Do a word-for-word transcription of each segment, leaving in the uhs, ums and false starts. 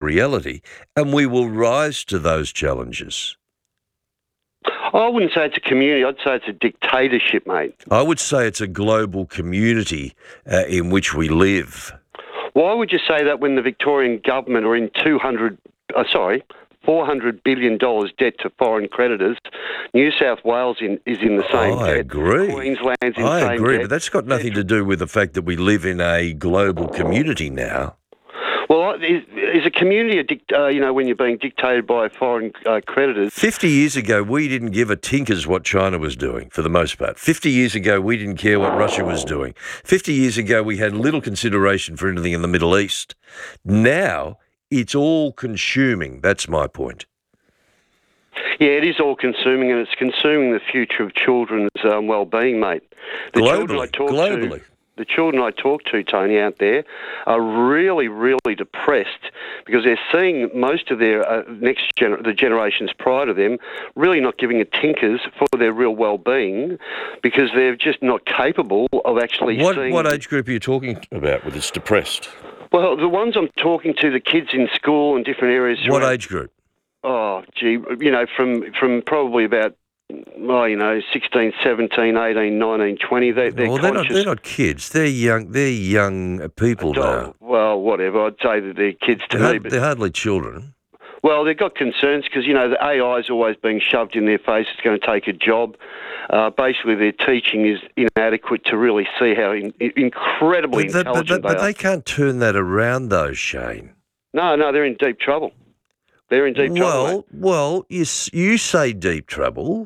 reality, and we will rise to those challenges. I wouldn't say it's a community. I'd say it's a dictatorship, mate. I would say it's a global community uh, in which we live. Why would you say that when the Victorian government are in two hundred, uh, sorry, four hundred billion dollars debt to foreign creditors? New South Wales in, is in the same I debt. agree. Queensland's in I the same agree, debt. but that's got nothing to do with the fact that we live in a global community now. Well, is, is a community, a dict, uh, you know, when you're being dictated by foreign uh, creditors? Fifty years ago, we didn't give a tinker's what China was doing, for the most part. Fifty years ago, we didn't care what Russia was doing. Fifty years ago, we had little consideration for anything in the Middle East. Now, it's all consuming. That's my point. Yeah, it is all consuming, and it's consuming the future of children's um, well-being, mate. The globally, children I talk globally. To, the children I talk to, Tony, out there, are really, really depressed because they're seeing most of their uh, next gener- the generations prior to them really not giving a tinkers for their real well-being because they're just not capable of actually what, seeing... What age group are you talking about with this depressed? Well, the ones I'm talking to, the kids in school and different areas... What around, age group? Oh, gee, you know, from from probably about, well, you know, sixteen, seventeen, eighteen, nineteen, twenty. They, they're well, they're conscious. not, they're not kids. They're young. They're young people now. Well, whatever. I'd say that they're kids to they're, me. hard, But, they're hardly children. well, they've got concerns because, you know, the A I is always being shoved in their face. It's going to take a job. Uh, basically, their teaching is inadequate to really see how in, incredibly but, that, intelligent but, that, they but are. they can't turn that around, though, Shane. No, no, they're in deep trouble. They're in deep well, trouble. Well, well, you, you say deep trouble.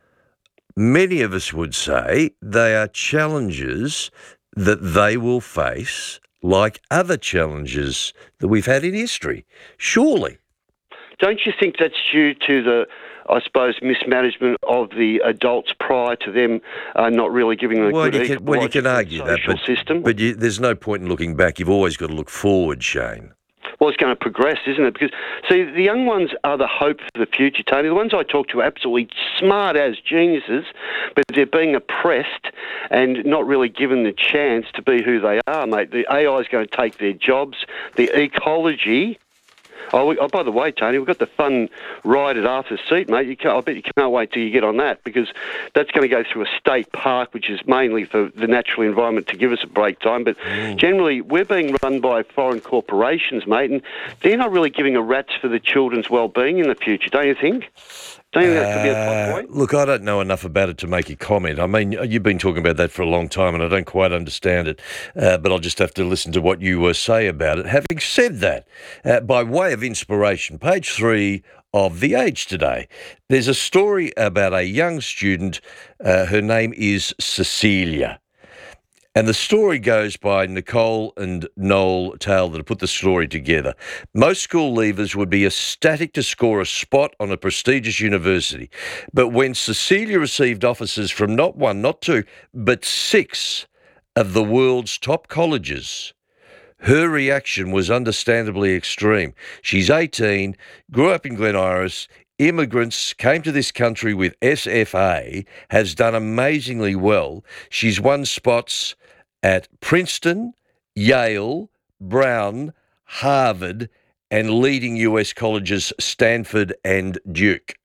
Many of us would say they are challenges that they will face like other challenges that we've had in history. Surely. Don't you think that's due to the, I suppose, mismanagement of the adults prior to them uh, not really giving them a well, good you can, well, you can argue that, but, system? but you, there's no point in looking back. You've always got to look forward, Shane. Well, it's going to progress, isn't it? Because, see, the young ones are the hope for the future, Tony. The ones I talk to are absolutely smart as geniuses, but they're being oppressed and not really given the chance to be who they are, mate. The A I is going to take their jobs. The ecology... Oh, we, oh, by the way, Tony, we've got the fun ride at Arthur's Seat, mate. You can't, I bet you can't wait till you get on that because that's going to go through a state park, which is mainly for the natural environment to give us a break time. But mm. generally, we're being run by foreign corporations, mate, and they're not really giving a rat's for the children's well-being in the future, don't you think? Don't you think that could be a top point? Look, I don't know enough about it to make a comment. I mean, you've been talking about that for a long time, and I don't quite understand it, uh, but I'll just have to listen to what you uh, say about it. Having said that, uh, by way of inspiration, page three of The Age today, there's a story about a young student. Uh, her name is Cecilia. And the story goes by Nicole and Noel Taylor that have put the story together. Most school leavers would be ecstatic to score a spot on a prestigious university. But when Cecilia received offers from not one, not two, but six of the world's top colleges, her reaction was understandably extreme. She's eighteen, grew up in Glen Iris, immigrants, came to this country with S F A, has done amazingly well. She's won spots at Princeton, Yale, Brown, Harvard, and leading U S colleges Stanford and Duke.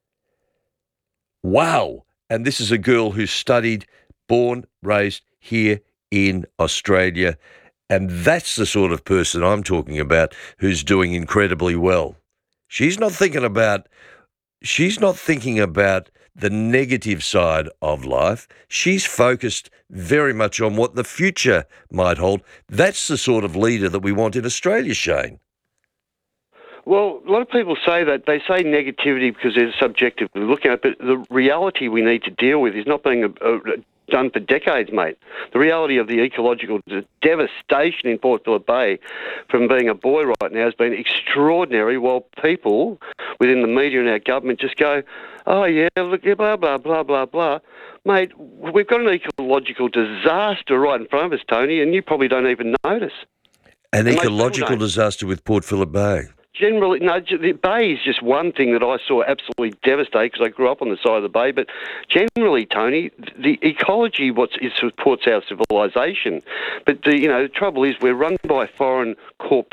Wow. And this is a girl who studied, born, raised here in Australia. And that's the sort of person I'm talking about who's doing incredibly well. She's not thinking about, she's not thinking about the negative side of life. She's focused very much on what the future might hold. That's the sort of leader that we want in Australia, Shane. Well, a lot of people say that. They say negativity because they're subjectively looking at it, but the reality we need to deal with is not being a, a, done for decades, mate. The reality of the ecological devastation in Port Phillip Bay from being a boy right now has been extraordinary, while people within the media and our government just go, oh, yeah, look, blah, blah, blah, blah, blah. Mate, we've got an ecological disaster right in front of us, Tony, and you probably don't even notice. An and ecological disaster with Port Phillip Bay? Generally, no, the bay is just one thing that I saw absolutely devastate because I grew up on the side of the bay. But generally, Tony, the ecology what is supports our civilization. But the you know the trouble is we're run by foreign corporate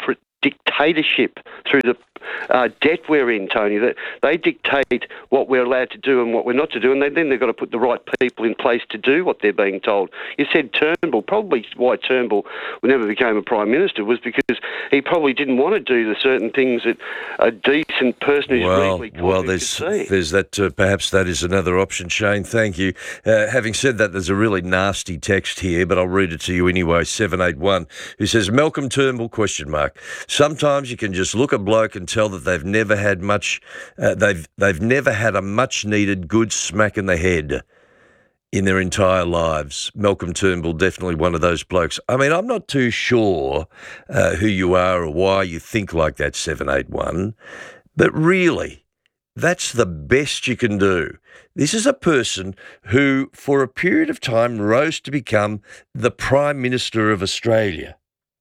dictatorship through the uh, debt we're in, Tony. That they dictate what we're allowed to do and what we're not to do, and they, then they've got to put the right people in place to do what they're being told. You said Turnbull. Probably why Turnbull never became a Prime Minister was because he probably didn't want to do the certain things that a decent person who's Well, legally well, competent there's could see. there's that. Uh, perhaps that is another option, Shane. Thank you. Uh, having said that, there's a really nasty text here, but I'll read it to you anyway. Seven eight one, who says Malcolm Turnbull question mark. Sometimes you can just look a bloke and tell that they've never had much. Uh, they've they've never had a much needed good smack in the head in their entire lives. Malcolm Turnbull, definitely one of those blokes. I mean, I'm not too sure uh, who you are or why you think like that, seven eight one, but really, that's the best you can do. This is a person who, for a period of time, rose to become the Prime Minister of Australia.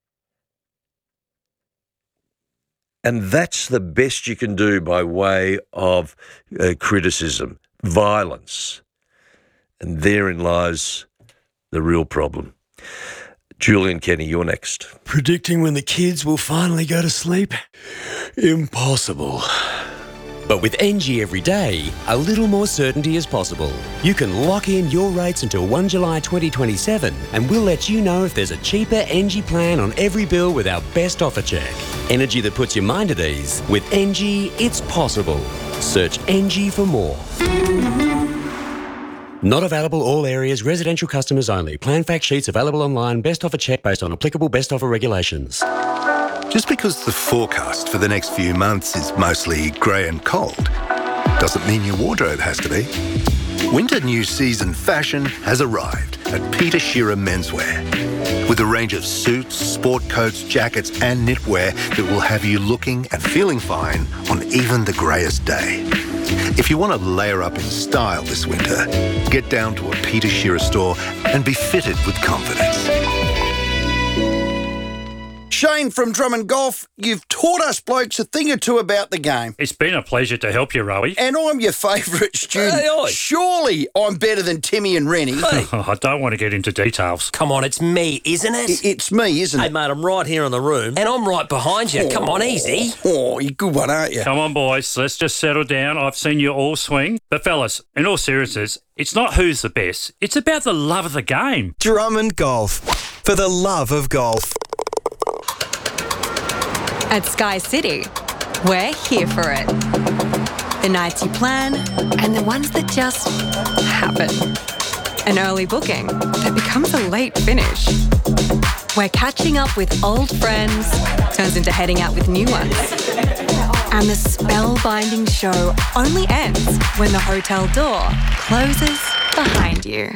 And that's the best you can do by way of uh, criticism, violence. And therein lies the real problem. Julian Kenny, you're next. Predicting when the kids will finally go to sleep? Impossible. But with N G every day, a little more certainty is possible. You can lock in your rates until the first of July twenty twenty-seven, and we'll let you know if there's a cheaper N G plan on every bill with our best offer check. Energy that puts your mind at ease. With N G, it's possible. Search N G for more. Not available all areas, residential customers only. Plan fact sheets available online. Best offer check based on applicable best offer regulations. Just because the forecast for the next few months is mostly grey and cold doesn't mean your wardrobe has to be. Winter new season fashion has arrived at Peter Shearer Menswear. With a range of suits, sport coats, jackets and knitwear that will have you looking and feeling fine on even the greyest day. If you want to layer up in style this winter, get down to a Peter Shearer store and be fitted with confidence. Shane from Drummond Golf, you've taught us blokes a thing or two about the game. It's been a pleasure to help you, Rowie. And I'm your favourite student. Hey, oi. Surely I'm better than Timmy and Rennie. Hey. Oh, I don't want to get into details. Come on, it's me, isn't it? I- It's me, isn't Hey, it? mate, I'm right here in the room. And I'm right behind you. Come on, easy. Oh, you're a good one, aren't you? Come on, boys, let's just settle down. I've seen you all swing. But, fellas, in all seriousness, it's not who's the best. It's about the love of the game. Drummond Golf. For the love of golf. At Sky City, we're here for it. The nights you plan and the ones that just happen. An early booking that becomes a late finish. Where catching up with old friends turns into heading out with new ones. And the spellbinding show only ends when the hotel door closes behind you.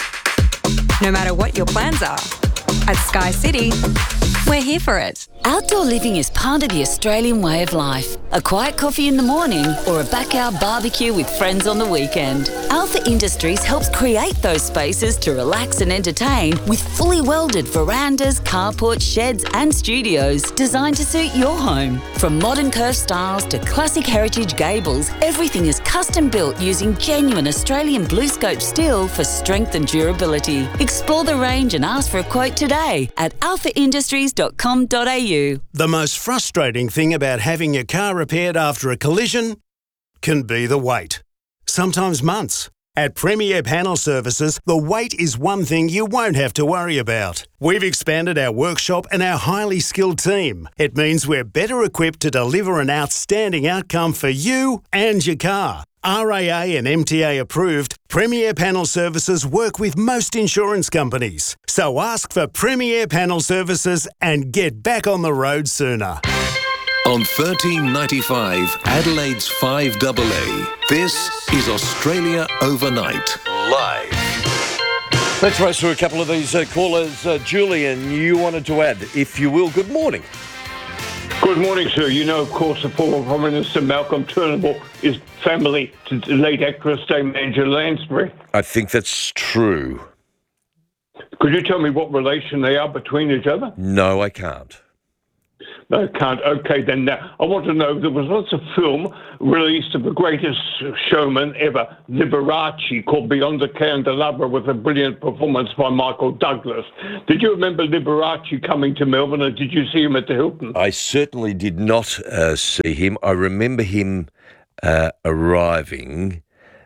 No matter what your plans are, at Sky City, we're here for it. Outdoor living is part of the Australian way of life. A quiet coffee in the morning or a backyard barbecue with friends on the weekend. Alpha Industries helps create those spaces to relax and entertain with fully welded verandas, carports, sheds and studios designed to suit your home. From modern curved styles to classic heritage gables, everything is custom built using genuine Australian BlueScope steel for strength and durability. Explore the range and ask for a quote today at alpha industries dot com dot a u. The most frustrating thing about having your car repaired after a collision can be the wait. Sometimes months. At Premier Panel Services, the wait is one thing you won't have to worry about. We've expanded our workshop and our highly skilled team. It means we're better equipped to deliver an outstanding outcome for you and your car. R A A and M T A approved, Premier Panel Services work with most insurance companies. So ask for Premier Panel Services and get back on the road sooner. On thirteen ninety-five, Adelaide's five A A, this is Australia Overnight. Live. Let's race through a couple of these uh, callers. Uh, Julian, you wanted to add, if you will, good morning. Good morning, sir. You know, of course, the former Prime Minister Malcolm Turnbull is family to the late actress Dame Angela Lansbury. I think that's true. Could you tell me what relation they are between each other? No, I can't. No, can't. Okay, then now, I want to know, there was lots of film released of the greatest showman ever, Liberace, called Beyond the Candelabra, with a brilliant performance by Michael Douglas. Did you remember Liberace coming to Melbourne, or did you see him at the Hilton? I certainly did not uh, see him. I remember him uh, arriving,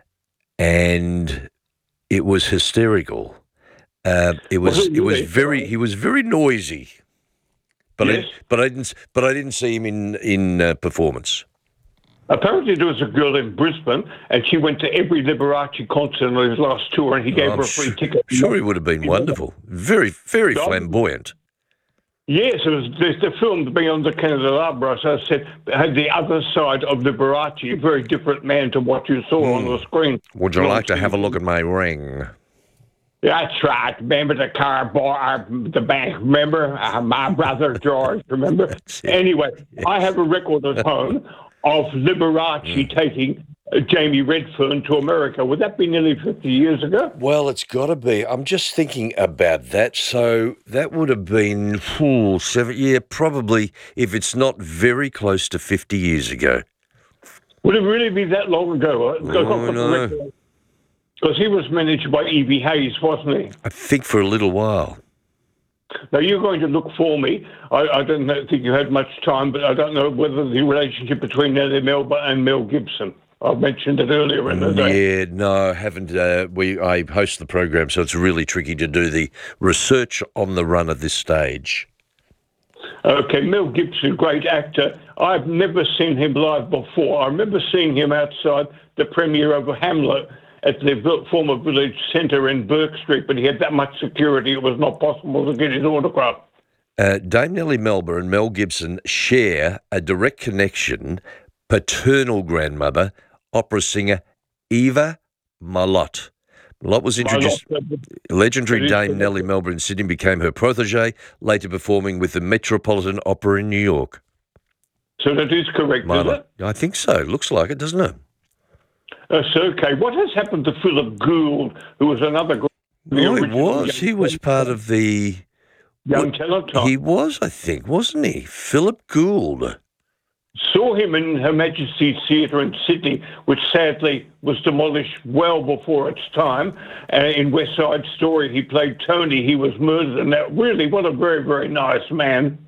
and it was hysterical. Uh, it was, Was it it was really? very, he was very noisy. But Yes. I, but I didn't but I didn't see him in in uh, performance. Apparently there was a girl in Brisbane, and she went to every Liberace concert on his last tour, and he gave I'm her a free sure, ticket. sure he would have been wonderful. Very very Yeah. flamboyant. Yes, it was there's the film Beyond the Candelabra, so I said, had the other side of Liberace, a very different man to what you saw on the screen. Would you like to have a look at my ring? That's right. Remember the car boy, uh, the bank, remember? Uh, my brother George, remember? Anyway, I have a record at home of Liberace taking uh, Jamie Redfern to America. Would that be nearly fifty years ago? Well, it's got to be. I'm just thinking about that. So that would have been ooh, seven. Yeah, probably. If it's not very close to fifty years ago. Would it really be that long ago? Oh, no. Because he was managed by Evie Hayes, wasn't he? I think for a little while. Now, you're going to look for me. I, I don't know, think you had much time, but I don't know whether the relationship between Nellie Melba and Mel Gibson. I mentioned it earlier in the day. Yeah, no, I haven't. Uh, we I host the program, so it's really tricky to do the research on the run at this stage. Okay, Mel Gibson, great actor. I've never seen him live before. I remember seeing him outside the premiere of Hamlet at the former village centre in Burke Street, but he had that much security it was not possible to get his autograph. Uh, Dame Nellie Melba and Mel Gibson share a direct connection. Paternal grandmother, opera singer Eva Malott. Malott was introduced. Legendary Dame Nellie Melba in Sydney became her protege, later performing with the Metropolitan Opera in New York. So that is correct, is it? I think so. Looks like it, doesn't it? That's okay. What has happened to Philip Gould, who was another great... No, he was. He was part of the... Young talent time. He was, I think, wasn't he? Philip Gould. Saw him in Her Majesty's Theatre in Sydney, which sadly was demolished well before its time. Uh, in West Side Story, he played Tony. He was murdered, and that really, what a very, very nice man.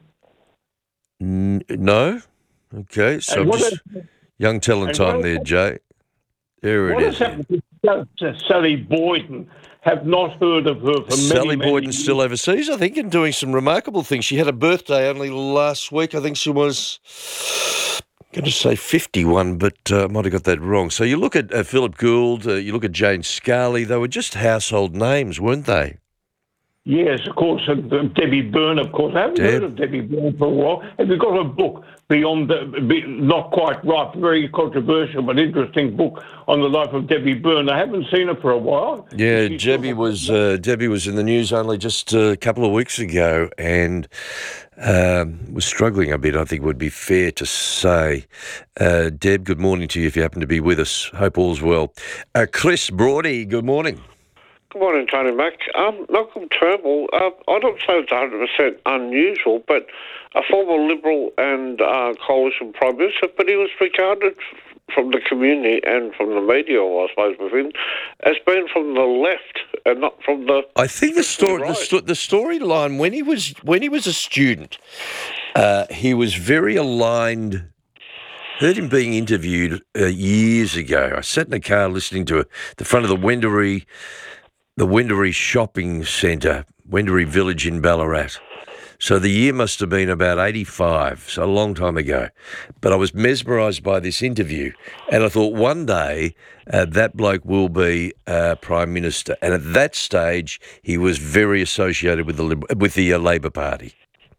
N- no? Okay, so And what just has- young talent and time what- there, Jay. There What it has is. happened to Sally Boyden? Have not heard of her for many, Sally many Boyden's years. still overseas, I think, and doing some remarkable things. She had a birthday only last week. I think she was, I'm going to say fifty-one, but uh, I might have got that wrong. So you look at uh, Philip Gould, uh, you look at Jane Scarley, they were just household names, weren't they? Yes, of course. And uh, Debbie Byrne, of course. I haven't Deb. heard of Debbie Byrne for a while. Have you got a book, Beyond the, be, not quite right, very controversial, but interesting book on the life of Debbie Byrne? I haven't seen her for a while. Yeah, Debbie was uh, Debbie was in the news only just a couple of weeks ago and um, was struggling a bit, I think would be fair to say. Uh, Deb, good morning to you if you happen to be with us. Hope all's well. Uh, Chris Brody, good morning. Good morning, Tony Mac. Um, Malcolm Turnbull, uh, I don't say it's one hundred percent unusual, but a former Liberal and uh, Coalition Prime Minister, but he was regarded from the community and from the media, I suppose, with him, as being from the left and not from the... I think the story, right. the, sto- the storyline when he was when he was a student, uh, he was very aligned. Heard him being interviewed uh, years ago. I sat in a car listening to a, the front of the Wendouree, the Wendouree Shopping Centre, Wendouree Village in Ballarat. So the year must have been about eighty-five, so a long time ago. But I was mesmerised by this interview, and I thought one day uh, that bloke will be uh, Prime Minister. And at that stage, he was very associated with the Lib- with the uh, Labor Party.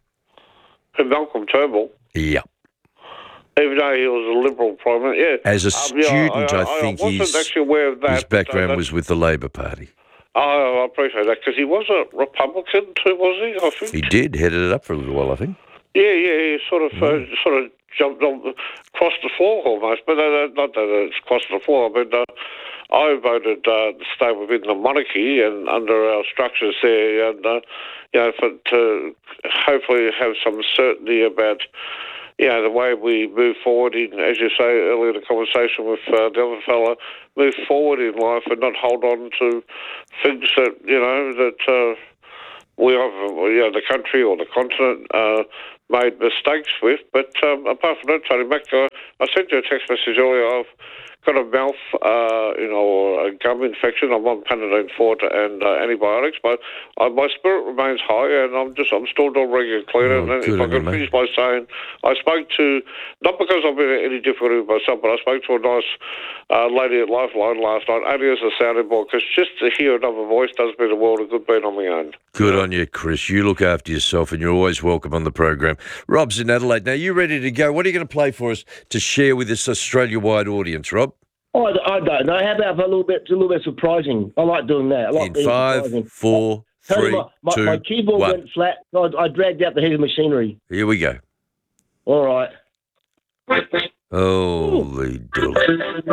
And Malcolm Turnbull, Yeah. even though he was a Liberal Prime Minister, yeah. As a Um, yeah, student, I, I, think I wasn't his, actually aware of that. his background but, uh, was with the Labor Party. Oh, I appreciate that, because he was a Republican too, was he? I think. He did, headed it up for a little while, I think. Yeah, yeah, he sort of, uh, sort of jumped on, crossed the floor almost, but uh, not that it's crossed the floor. I mean, uh, I voted uh, to stay within the monarchy and under our structures there, and uh, you know, for to hopefully have some certainty about, you know, the way we move forward in, as you say earlier in the conversation with uh, the other fella, move forward in life and not hold on to things that, you know, that uh, we have, you know, the country or the continent uh, made mistakes with. But um, apart from that, Tony Mac, I, I sent you a text message earlier. I've got a mouth, uh, you know, or a gum infection. I'm on Panadine Forte and uh, antibiotics, but uh, my spirit remains high, and I'm just, I'm still doing regular cleaning. Oh, and good if I on you, can mate. finish by saying, I spoke to, not because I've been in any difficulty with myself, but I spoke to a nice uh, lady at Lifeline last night, only as a sounding board, because just to hear another voice does me the world of good being on my own. Good on you, Chris. You look after yourself, and you're always welcome on the program. Rob's in Adelaide. Now, you ready to go? What are you going to play for us to share with this Australia-wide audience, Rob? Oh, I, I don't know. How about for a little bit, a little bit surprising? I like doing that. I like In being five, surprising. four, Tell you three, what, my, two, my keyboard one. went flat. So I, I dragged out the heavy machinery. Here we go. All right. Holy dooly.